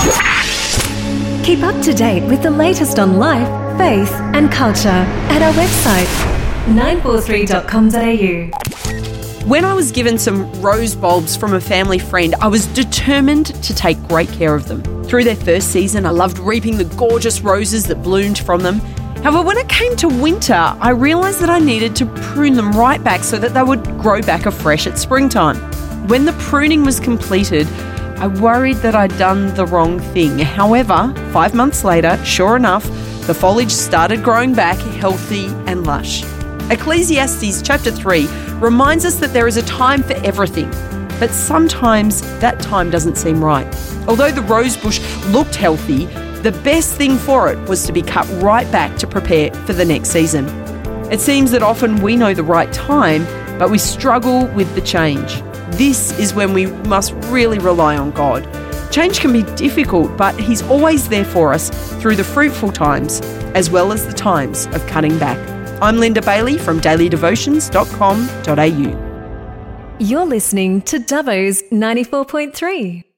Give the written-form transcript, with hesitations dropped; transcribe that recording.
Keep up to date with the latest on life, faith and culture at our website 943.com.au. When I was given some rose bulbs from a family friend, I was determined to take great care of them. Through their first season, I loved reaping the gorgeous roses that bloomed from them. However, when it came to winter, I realised that I needed to prune them right back so that they would grow back afresh at springtime. When the pruning was completed, I worried that I'd done the wrong thing. However, 5 months later, sure enough, the foliage started growing back healthy and lush. Ecclesiastes chapter 3 reminds us that there is a time for everything, but sometimes that time doesn't seem right. Although the rose bush looked healthy, the best thing for it was to be cut right back to prepare for the next season. It seems that often we know the right time, but we struggle with the change. This is when we must really rely on God. Change can be difficult, but He's always there for us through the fruitful times as well as the times of cutting back. I'm Linda Bailey from dailydevotions.com.au. You're listening to Dubbo's 94.3.